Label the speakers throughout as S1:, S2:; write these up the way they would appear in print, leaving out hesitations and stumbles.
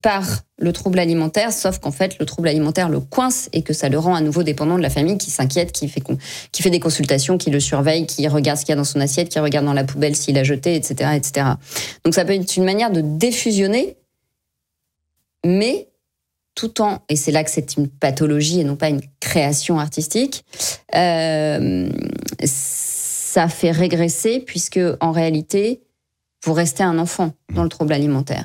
S1: par le trouble alimentaire, sauf qu'en fait, le trouble alimentaire le coince et que ça le rend à nouveau dépendant de la famille qui s'inquiète, qui fait des consultations, qui le surveille, qui regarde ce qu'il y a dans son assiette, qui regarde dans la poubelle s'il a jeté, etc., etc. Donc ça peut être une manière de défusionner, mais tout en, et c'est là que c'est une pathologie et non pas une création artistique, ça fait régresser puisque en réalité, vous restez un enfant dans le trouble alimentaire.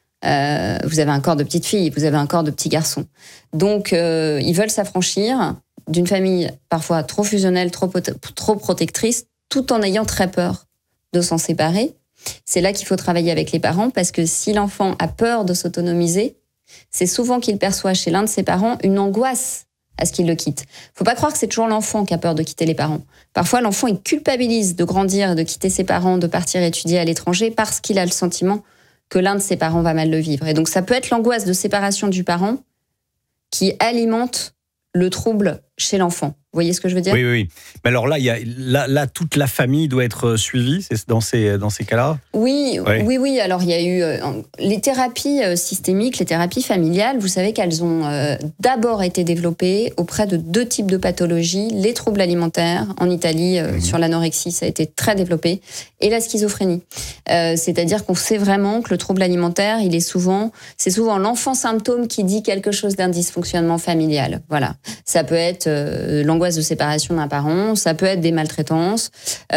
S1: Vous avez un corps de petite fille, vous avez un corps de petit garçon. Donc, ils veulent s'affranchir d'une famille parfois trop fusionnelle, trop protectrice, tout en ayant très peur de s'en séparer. C'est là qu'il faut travailler avec les parents, parce que si l'enfant a peur de s'autonomiser, c'est souvent qu'il perçoit chez l'un de ses parents une angoisse à ce qu'il le quitte. Faut pas croire que c'est toujours l'enfant qui a peur de quitter les parents. Parfois, l'enfant, il culpabilise de grandir, de quitter ses parents, de partir étudier à l'étranger, parce qu'il a le sentiment que l'un de ses parents va mal le vivre. Et donc, ça peut être l'angoisse de séparation du parent qui alimente le trouble chez l'enfant. Vous voyez ce que je veux dire ?
S2: Oui. Mais alors là, toute la famille doit être suivie, c'est dans ces cas-là ?
S1: Oui. Alors, il y a eu les thérapies systémiques, les thérapies familiales. Vous savez qu'elles ont d'abord été développées auprès de 2 types de pathologies. Les troubles alimentaires, en Italie, sur l'anorexie, ça a été très développé, et la schizophrénie. C'est-à-dire qu'on sait vraiment que le trouble alimentaire, c'est souvent l'enfant symptôme qui dit quelque chose d'un dysfonctionnement familial. Voilà. Ça peut être l'angoisse de séparation d'un parent, ça peut être des maltraitances,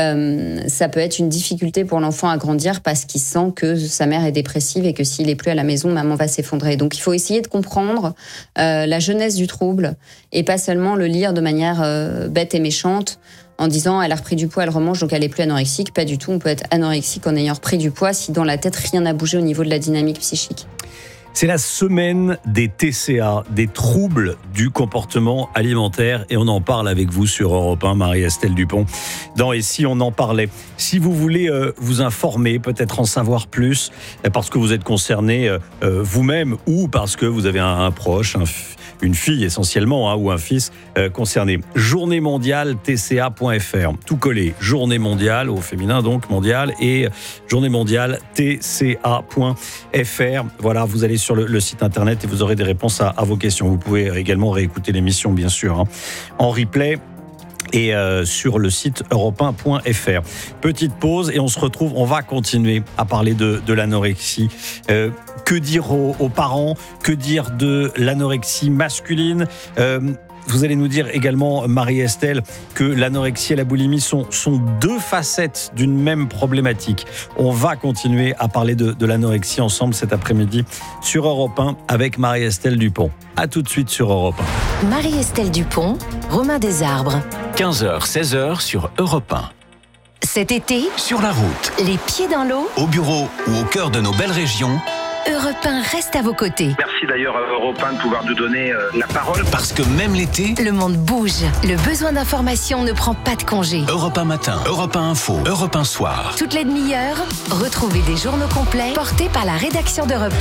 S1: ça peut être une difficulté pour l'enfant à grandir parce qu'il sent que sa mère est dépressive et que s'il n'est plus à la maison, maman va s'effondrer. Donc il faut essayer de comprendre la jeunesse du trouble et pas seulement le lire de manière bête et méchante en disant elle a repris du poids, elle remange, donc elle n'est plus anorexique. Pas du tout, on peut être anorexique en ayant repris du poids si dans la tête rien n'a bougé au niveau de la dynamique psychique.
S2: C'est la semaine des TCA, des troubles du comportement alimentaire, et on en parle avec vous sur Europe 1, Marie-Estelle Dupont, dans Et si on en parlait. Si vous voulez vous informer, peut-être en savoir plus, parce que vous êtes concerné vous-même, ou parce que vous avez un proche, une fille essentiellement, ou un fils concerné. Journée mondiale TCA.fr, tout collé. Journée mondiale, au féminin donc, mondiale, et journée mondiale TCA.fr. Voilà, vous allez sur le site internet et vous aurez des réponses à vos questions. Vous pouvez également réécouter l'émission, bien sûr, en replay et sur le site europe1.fr. Petite pause et on se retrouve, on va continuer à parler de l'anorexie. Que dire aux parents ? Que dire de l'anorexie masculine ? Vous allez nous dire également, Marie-Estelle, que l'anorexie et la boulimie sont 2 facettes d'une même problématique. On va continuer à parler de l'anorexie ensemble cet après-midi sur Europe 1 avec Marie-Estelle Dupont. A tout de suite sur Europe 1.
S3: Marie-Estelle Dupont, Romain Desarbres.
S4: 15h, 16h sur Europe 1.
S3: Cet été,
S4: sur la route,
S3: les pieds dans l'eau,
S4: au bureau ou au cœur de nos belles régions,
S3: Europe 1 reste à vos côtés.
S5: Merci d'ailleurs à Europe 1 de pouvoir nous donner la parole.
S4: Parce que même l'été,
S3: le monde bouge. Le besoin d'information ne prend pas de congé.
S4: Europe 1 matin, Europe 1 info, Europe 1 soir.
S3: Toutes les demi-heures, retrouvez des journaux complets portés par la rédaction d'Europe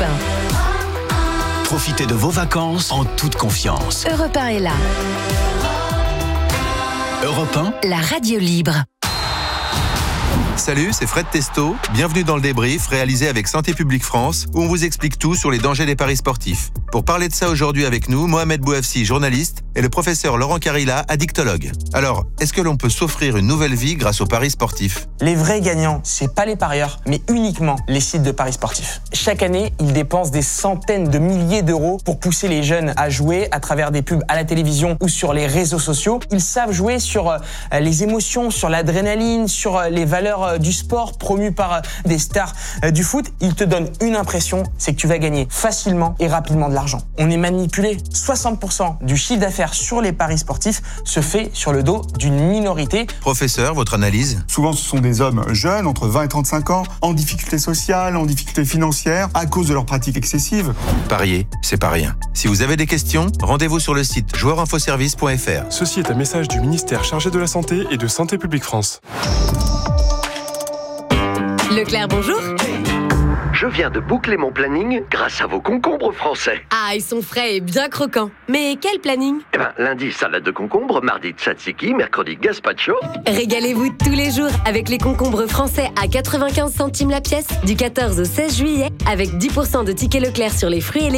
S3: 1.
S4: Profitez de vos vacances en toute confiance.
S3: Europe 1 est là.
S4: Europe 1,
S3: la radio libre.
S6: Salut, c'est Fred Testo. Bienvenue dans le débrief réalisé avec Santé publique France, où on vous explique tout sur les dangers des paris sportifs. Pour parler de ça aujourd'hui avec nous, Mohamed Bouafsi, journaliste, et le professeur Laurent Carilla, addictologue. Alors, est-ce que l'on peut s'offrir une nouvelle vie grâce aux paris sportifs ?
S7: Les vrais gagnants, c'est pas les parieurs, mais uniquement les sites de paris sportifs. Chaque année, ils dépensent des centaines de milliers d'euros pour pousser les jeunes à jouer à travers des pubs à la télévision ou sur les réseaux sociaux. Ils savent jouer sur les émotions, sur l'adrénaline, sur les valeurs du sport promues par des stars du foot. Ils te donnent une impression, c'est que tu vas gagner facilement et rapidement de l'argent. On est manipulé. 60% du chiffre d'affaires sur les paris sportifs se fait sur le dos d'une minorité.
S6: Professeur, votre analyse ?
S8: Souvent, ce sont des hommes jeunes, entre 20 et 35 ans, en difficulté sociale, en difficulté financière, à cause de leurs pratiques excessives.
S6: Parier, c'est pas rien. Si vous avez des questions, rendez-vous sur le site joueurinfoservice.fr.
S9: Ceci est un message du ministère chargé de la Santé et de Santé publique France.
S3: Leclerc, bonjour.
S10: Je viens de boucler mon planning grâce à vos concombres français.
S11: Ah, ils sont frais et bien croquants. Mais quel planning?
S10: Lundi, salade de concombre, mardi, tzatziki, mercredi, gazpacho.
S11: Régalez-vous tous les jours avec les concombres français à 95 centimes la pièce du 14 au 16 juillet avec 10% de tickets Leclerc sur les fruits et